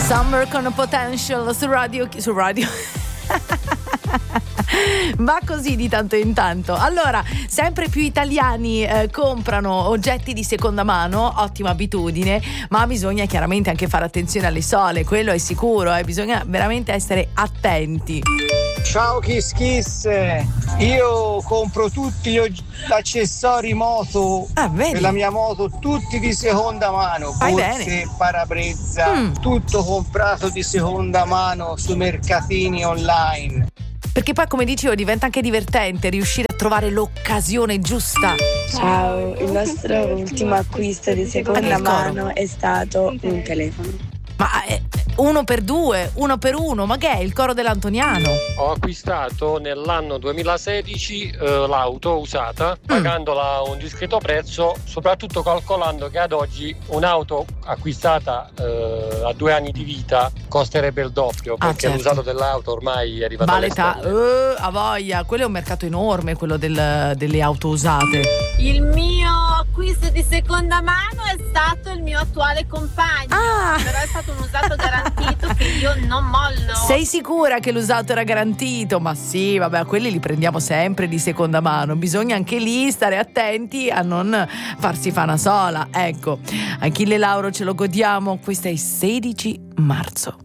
Summer con Potential su radio. Va così di tanto in tanto. Allora, sempre più italiani comprano oggetti di seconda mano, ottima abitudine, ma bisogna chiaramente anche fare attenzione alle sole, quello è sicuro, bisogna veramente essere attenti. Ciao Kiss Kiss, io compro tutti gli accessori moto per la mia moto, tutti di seconda mano, borse, parabrezza, tutto comprato di seconda mano su mercatini online. Perché poi, come dicevo, diventa anche divertente riuscire a trovare l'occasione giusta. Ciao, il nostro ultimo acquisto di seconda mano è stato un telefono. Ma uno per due, uno per uno, ma che è il coro dell'Antoniano? Ho acquistato nell'anno 2016 l'auto usata, pagandola un discreto prezzo, soprattutto calcolando che ad oggi un'auto acquistata a 2 anni di vita costerebbe il doppio, perché l'usato dell'auto ormai è arrivato a voglia, quello è un mercato enorme, quello delle auto usate. Il mio acquisto di seconda mano è stato il mio attuale compagno, però è stato un usato garantito che io non mollo. Sei sicura che l'usato era garantito? Ma sì, vabbè, quelli li prendiamo sempre di seconda mano, bisogna anche lì stare attenti a non farsi fa una sola. Ecco, Achille Lauro ce lo godiamo, questo è il 16 marzo.